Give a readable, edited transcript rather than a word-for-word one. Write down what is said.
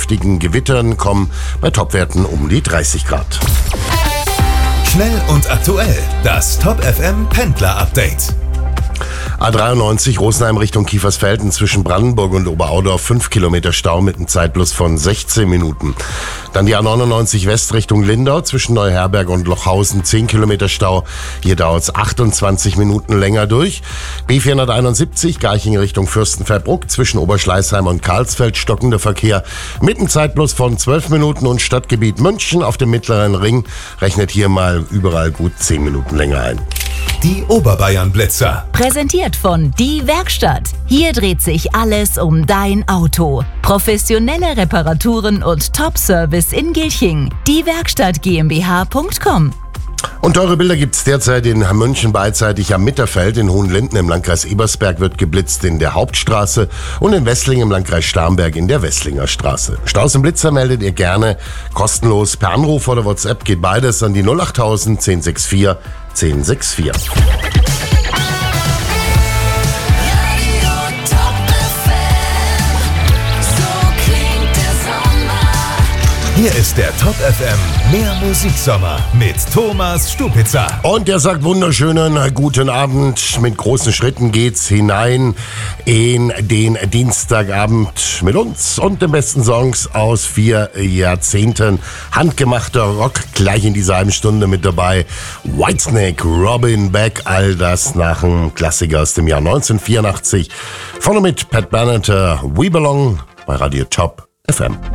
kräftigen Gewittern, kommen bei Topwerten um die 30 Grad. Schnell und aktuell, das Top FM Pendler Update. A93 Rosenheim Richtung Kiefersfelden zwischen Brandenburg und Oberaudorf 5 Kilometer Stau mit einem Zeitplus von 16 Minuten. Dann die A99 West Richtung Lindau zwischen Neuherberg und Lochhausen 10 Kilometer Stau. Hier dauert es 28 Minuten länger durch. B471 Garching Richtung Fürstenfeldbruck zwischen Oberschleißheim und Karlsfeld stockender Verkehr mit einem Zeitplus von 12 Minuten und Stadtgebiet München auf dem Mittleren Ring rechnet hier mal überall gut 10 Minuten länger ein. Die Oberbayern-Blitzer. Präsentiert von Die Werkstatt. Hier dreht sich alles um dein Auto. Professionelle Reparaturen und Top-Service in Gilching. Diewerkstatt GmbH.com. Und teure Bilder gibt's derzeit in München beidseitig am Mitterfeld. In Hohenlinden im Landkreis Ebersberg wird geblitzt in der Hauptstraße und in Wessling im Landkreis Starnberg in der Wesslinger Straße. Staus und Blitzer meldet ihr gerne kostenlos per Anruf oder WhatsApp. Geht beides an die 08000 1064 1064. Hier ist der Top FM Mehr Musiksommer mit Thomas Stupitzer. Und der sagt wunderschönen guten Abend. Mit großen Schritten geht's hinein in den Dienstagabend mit uns und den besten Songs aus 4 Jahrzehnten. Handgemachter Rock gleich in dieser halben Stunde mit dabei. Whitesnake, Robin Beck, all das nach einem Klassiker aus dem Jahr 1984. Vorne mit Pat Benatar, We Belong bei Radio Top FM.